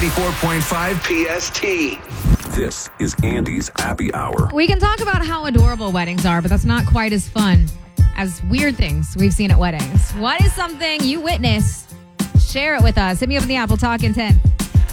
94.5 PST. This is Andy's Happy Hour. We can talk about how adorable weddings are, but that's not quite as fun as weird things we've seen at weddings. What is something you witnessed? Share it with us. Hit me up in the app. We'll talk in 10.